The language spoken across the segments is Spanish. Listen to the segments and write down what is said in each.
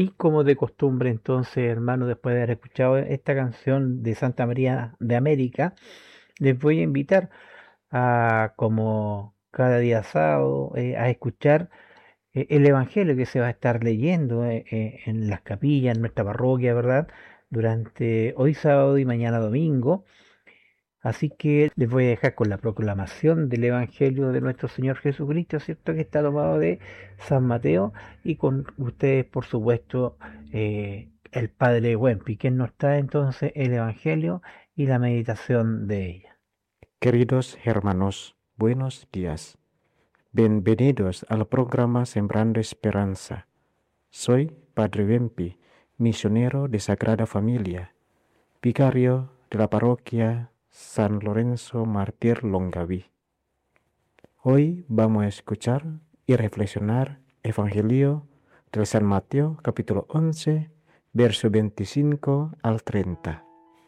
Y como de costumbre, entonces, hermano, después de haber escuchado esta canción de Santa María de América, les voy a invitar a, como cada día sábado, a escuchar el Evangelio que se va a estar leyendo en las capillas, en nuestra parroquia, ¿verdad? Durante hoy sábado y mañana domingo. Así que les voy a dejar con la proclamación del Evangelio de nuestro Señor Jesucristo, ¿cierto? Que está tomado de San Mateo y con ustedes, por supuesto, el Padre Wempi, quien nos trae entonces el Evangelio y la meditación de ella. Queridos hermanos, buenos días. Bienvenidos al programa Sembrando Esperanza. Soy Padre Wempi, misionero de Sagrada Familia, vicario de la parroquia San Lorenzo Mártir Longaví. Hoy vamos a escuchar y reflexionar Evangelio del San Mateo, capítulo 11, verso 25 al 30.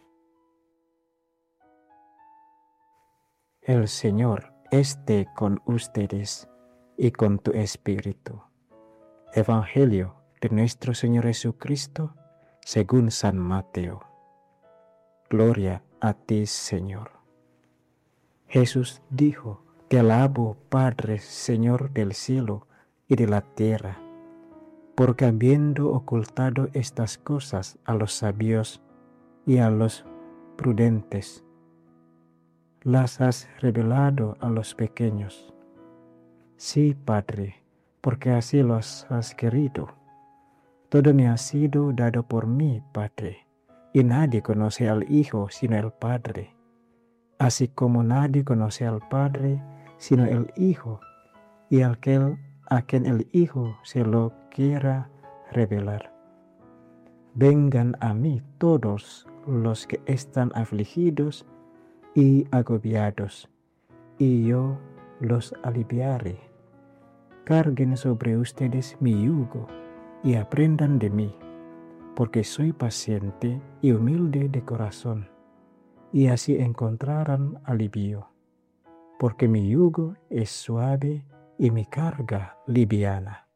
El Señor esté con ustedes y con tu espíritu. Evangelio de nuestro Señor Jesucristo según San Mateo. Gloria a ti, Señor. Jesús dijo: Te alabo, Padre, Señor del cielo y de la tierra, porque habiendo ocultado estas cosas a los sabios y a los prudentes, las has revelado a los pequeños. Sí, Padre, porque así los has querido. Todo me ha sido dado por mí, Padre, y nadie conoce al Hijo sino el Padre, así como nadie conoce al Padre sino el Hijo, y a quien el Hijo se lo quiera revelar. Vengan a mí todos los que están afligidos y agobiados, y yo los aliviaré. Carguen sobre ustedes mi yugo y aprendan de mí, porque soy paciente y humilde de corazón, y así encontrarán alivio, porque mi yugo es suave y mi carga liviana.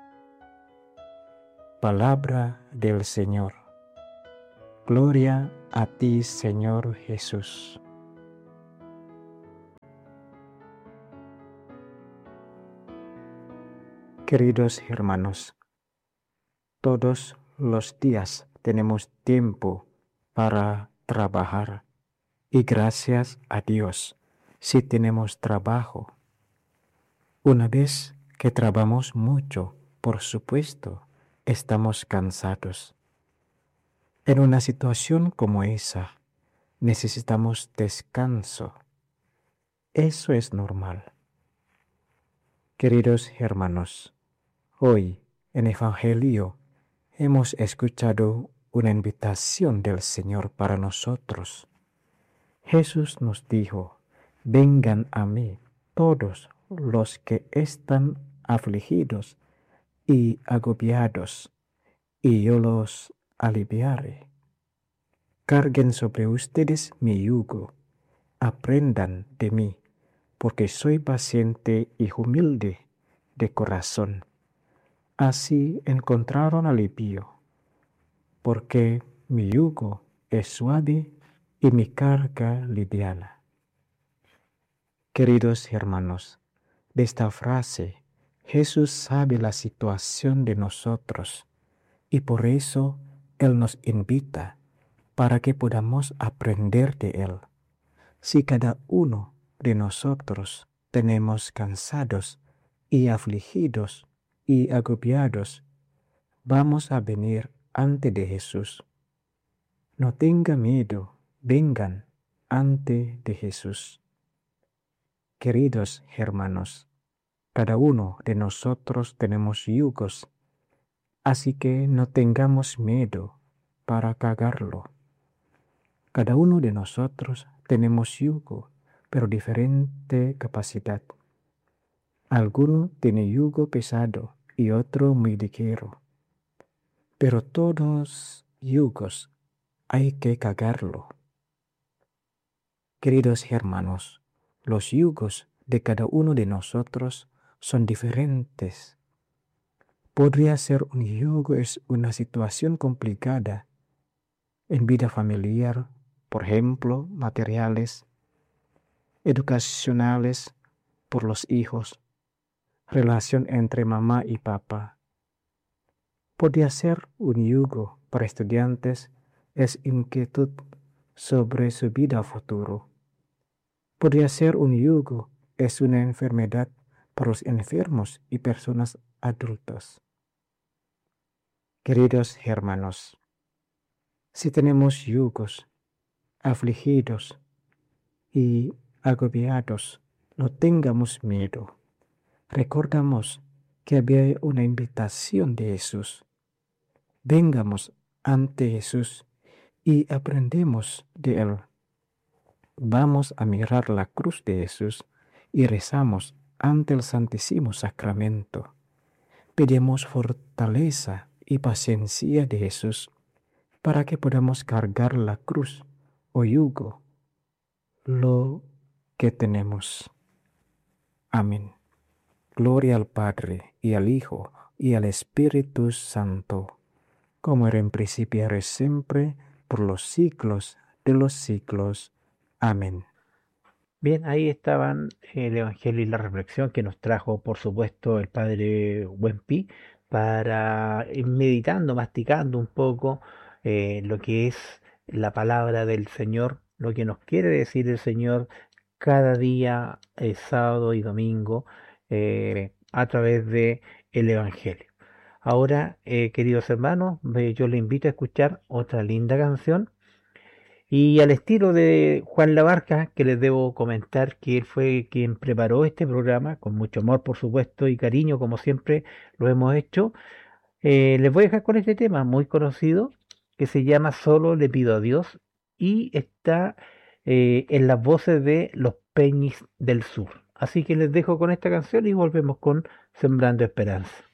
Palabra del Señor. Gloria a ti, Señor Jesús. Queridos hermanos, todos los días tenemos tiempo para trabajar y gracias a Dios si tenemos trabajo. Una vez que trabajamos mucho, por supuesto, estamos cansados. En una situación como esa, necesitamos descanso. Eso es normal. Queridos hermanos, hoy en Evangelio hemos escuchado una invitación del Señor para nosotros. Jesús nos dijo: vengan a mí todos los que están afligidos y agobiados, y yo los aliviaré. Carguen sobre ustedes mi yugo, aprendan de mí, porque soy paciente y humilde de corazón. Así encontraron alivio, porque mi yugo es suave y mi carga liviana. Queridos hermanos, de esta frase, Jesús sabe la situación de nosotros y por eso Él nos invita para que podamos aprender de Él. Si cada uno de nosotros tenemos cansados y afligidos y agobiados, vamos a venir ante de Jesús. No tenga miedo, vengan ante de Jesús. Queridos hermanos, cada uno de nosotros tenemos yugos, así que no tengamos miedo para cagarlo. Cada uno de nosotros tenemos yugo, pero diferente capacidad. Alguno tiene yugo pesado y otro muy ligero. Pero todos yugos hay que cagarlo. Queridos hermanos, los yugos de cada uno de nosotros son diferentes. Podría ser un yugo, es una situación complicada en vida familiar, por ejemplo, materiales, educacionales por los hijos, relación entre mamá y papá. Podría ser un yugo para estudiantes, es inquietud sobre su vida futuro. Podría ser un yugo, es una enfermedad para los enfermos y personas adultas. Queridos hermanos, si tenemos yugos, afligidos y agobiados, no tengamos miedo. Recordamos que había una invitación de Jesús. Vengamos ante Jesús y aprendemos de Él. Vamos a mirar la cruz de Jesús y rezamos ante el Santísimo Sacramento. Pedimos fortaleza y paciencia de Jesús para que podamos cargar la cruz o yugo, lo que tenemos. Amén. Gloria al Padre, y al Hijo, y al Espíritu Santo, como era en principio, ahora y siempre, por los siglos de los siglos. Amén. Bien, ahí estaban el Evangelio y la reflexión que nos trajo, por supuesto, el Padre Buenpi para ir meditando, masticando un poco lo que es la palabra del Señor, lo que nos quiere decir el Señor cada día, sábado y domingo, a través de el Evangelio. Ahora, queridos hermanos, yo les invito a escuchar otra linda canción y al estilo de Juan Labarca, que les debo comentar que él fue quien preparó este programa, con mucho amor, por supuesto, y cariño, como siempre lo hemos hecho, les voy a dejar con este tema muy conocido, que se llama Solo le pido a Dios, y está en las voces de los Peñis del Sur. Así que les dejo con esta canción y volvemos con Sembrando Esperanza.